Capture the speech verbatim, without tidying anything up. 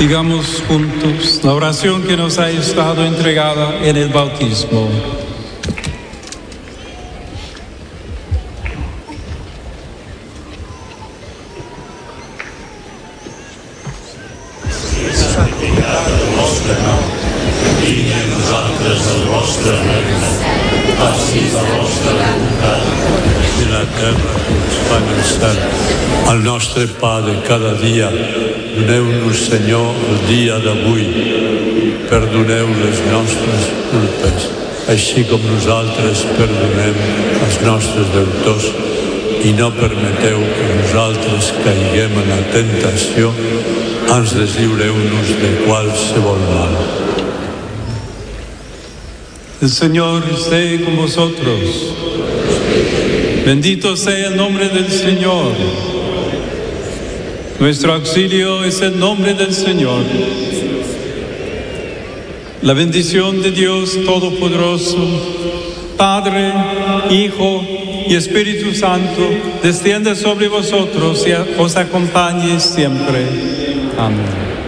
Digamos juntos la oración que nos ha estado entregada en el bautismo. El nostre pa de cada dia, doneu-nos, Senyor, el dia d'avui. Perdoneu les nostres culpes, així com nosaltres perdonem els nostres deutors, i no permeteu que nosaltres caiguem en la tentació, ans deslliureu-nos de qualsevol mal. El Señor esté con vosotros. Bendito sea el nombre del Señor. Nuestro auxilio es el nombre del Señor. La bendición de Dios Todopoderoso, Padre, Hijo y Espíritu Santo, descienda sobre vosotros y os acompañe siempre. Amén.